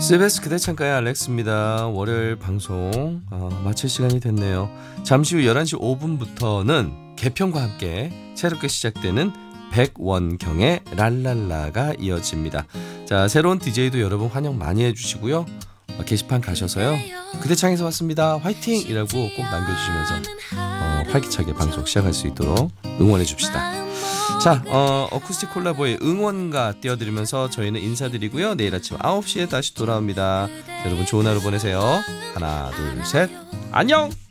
CBS 그대 창가의 알렉스입니다. 월요일 방송 마칠 시간이 됐네요. 잠시 후 11시 5분부터는 개편과 함께 새롭게 시작되는 백원경의 랄랄라가 이어집니다. 자, 새로운 DJ도 여러분 환영 많이 해주시고요. 게시판 가셔서요. 그대창에서 왔습니다. 화이팅! 이라고 꼭 남겨주시면서 활기차게 방송 시작할 수 있도록 응원해 줍시다. 자, 어쿠스틱 콜라보의 응원가 띄워드리면서 저희는 인사드리고요. 내일 아침 9시에 다시 돌아옵니다. 여러분 좋은 하루 보내세요. 하나, 둘, 셋. 안녕!